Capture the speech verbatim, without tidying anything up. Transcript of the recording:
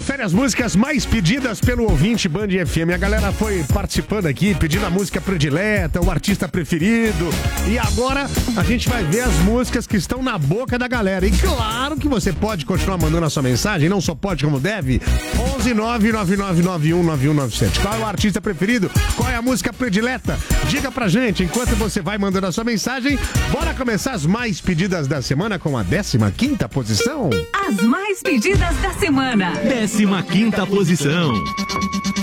confere as músicas mais pedidas pelo ouvinte Band F M. A galera foi participando aqui, pedindo a música predileta, o artista preferido. E agora a gente vai ver as músicas que estão na boca da galera. E claro que você pode continuar mandando a sua mensagem, não só pode como deve. onze nove nove nove nove um nove um nove sete. Qual é o artista preferido? Qual é a música predileta? Diga pra gente enquanto você vai mandando a sua mensagem. Bora começar as mais pedidas da semana com a décima quinta posição. As mais pedidas da semana. Décima quinta posição.